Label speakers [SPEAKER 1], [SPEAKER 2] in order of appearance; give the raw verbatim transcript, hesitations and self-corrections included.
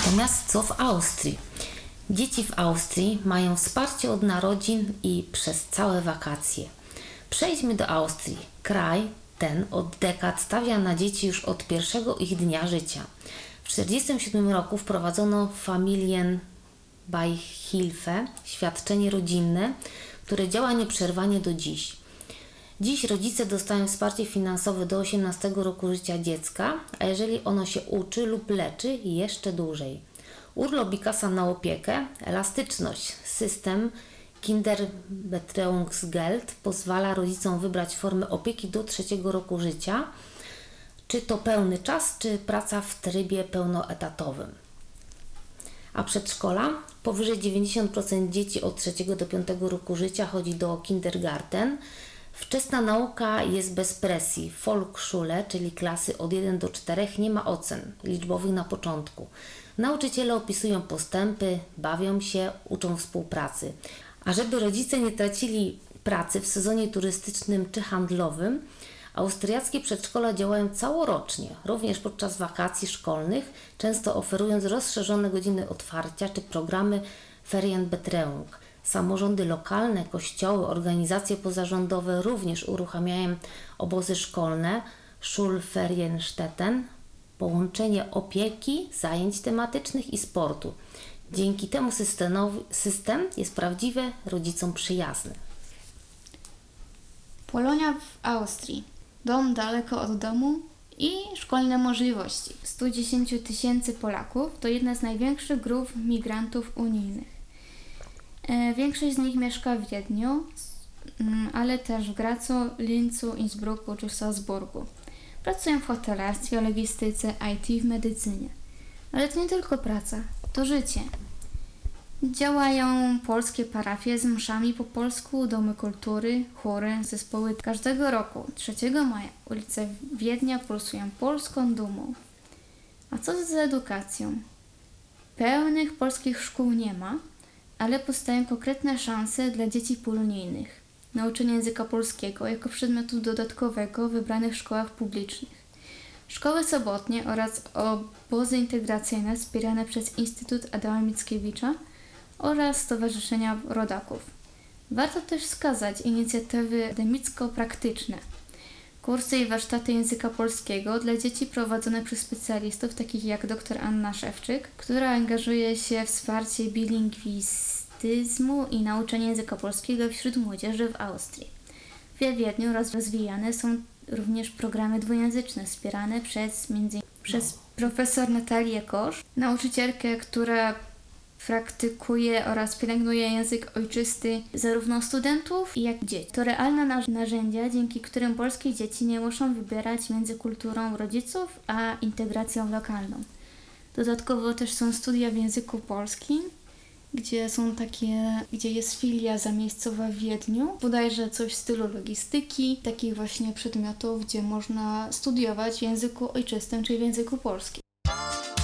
[SPEAKER 1] Natomiast co w Austrii? Dzieci w Austrii mają wsparcie od narodzin i przez całe wakacje. Przejdźmy do Austrii. Kraj ten od dekad stawia na dzieci już od pierwszego ich dnia życia. W tysiąc dziewięćset czterdziestym siódmym roku wprowadzono Familienbeihilfe, świadczenie rodzinne, które działa nieprzerwanie do dziś. Dziś rodzice dostają wsparcie finansowe do osiemnastego roku życia dziecka, a jeżeli ono się uczy lub leczy, jeszcze dłużej. Urlop i kasa na opiekę, elastyczność, system Kinderbetreuungsgeld pozwala rodzicom wybrać formę opieki do trzeciego roku życia, czy to pełny czas, czy praca w trybie pełnoetatowym. A przedszkola? Powyżej dziewięćdziesiąt procent dzieci od trzeciego do piątego roku życia chodzi do kindergarten. Wczesna nauka jest bez presji. Volksschule, czyli klasy od jeden do czterech, nie ma ocen liczbowych na początku. Nauczyciele opisują postępy, bawią się, uczą współpracy. A żeby rodzice nie tracili pracy w sezonie turystycznym czy handlowym, austriackie przedszkola działają całorocznie, również podczas wakacji szkolnych, często oferując rozszerzone godziny otwarcia czy programy Ferienbetreuung. Samorządy lokalne, kościoły, organizacje pozarządowe również uruchamiają obozy szkolne, Schulferienstätten, połączenie opieki, zajęć tematycznych i sportu. Dzięki temu systemowi, system jest prawdziwie rodzicom przyjazny.
[SPEAKER 2] Polonia w Austrii. Dom daleko od domu i szkolne możliwości. sto dziesięć tysięcy Polaków to jedna z największych grup migrantów unijnych. Większość z nich mieszka w Wiedniu, ale też w Gracu, Lincu, Innsbrucku czy Salzburgu. Pracują w hotelarstwie, logistyce, I T, w medycynie. Ale to nie tylko praca, to życie. Działają polskie parafie z mszami po polsku, domy kultury, chóry, zespoły. Każdego roku, trzeciego maja, ulice Wiednia pulsują polską dumą. A co z edukacją? Pełnych polskich szkół nie ma, ale powstają konkretne szanse dla dzieci polonijnych. Nauczenie języka polskiego jako przedmiotu dodatkowego w wybranych szkołach publicznych. Szkoły sobotnie oraz obozy integracyjne wspierane przez Instytut Adama Mickiewicza oraz Stowarzyszenia Rodaków. Warto też wskazać inicjatywy akademicko-praktyczne. Kursy i warsztaty języka polskiego dla dzieci prowadzone przez specjalistów takich jak dr Anna Szewczyk, która angażuje się w wsparcie bilingwistyzmu i nauczanie języka polskiego wśród młodzieży w Austrii. W Wiedniu oraz rozwijane są również programy dwujęzyczne wspierane przez między innymi przez profesor Natalię Kosz, nauczycielkę, która praktykuje oraz pielęgnuje język ojczysty zarówno studentów, jak i dzieci. To realne narzędzia, dzięki którym polskie dzieci nie muszą wybierać między kulturą rodziców a integracją lokalną. Dodatkowo też są studia w języku polskim, gdzie są takie, gdzie jest filia zamiejscowa w Wiedniu, bodajże coś w stylu logistyki, takich właśnie przedmiotów, gdzie można studiować w języku ojczystym, czyli w języku polskim.